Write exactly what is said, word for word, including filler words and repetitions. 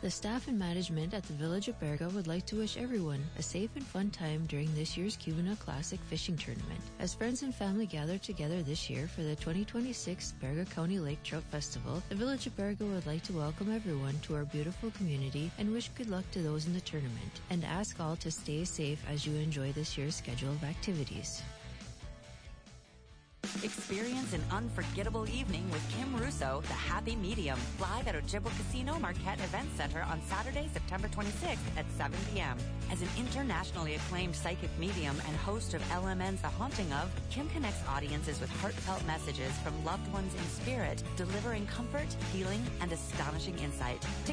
The staff and management at the Village of Berga would like to wish everyone a safe and fun time during this year's Cubana Classic Fishing Tournament. As friends and family gather together this year for the twenty twenty-six Berga County Lake Trout Festival, the Village of Berga would like to welcome everyone to our beautiful community and wish good luck to those in the tournament, and ask all to stay safe as you enjoy this year's schedule of activities. Experience an unforgettable evening with Kim Russo, The Happy Medium, live at Ojibwa Casino Marquette Event Center on Saturday, September twenty-sixth at seven p.m. As an internationally acclaimed psychic medium and host of L M N's The Haunting Of, Kim connects audiences with heartfelt messages from loved ones in spirit, delivering comfort, healing, and astonishing insight.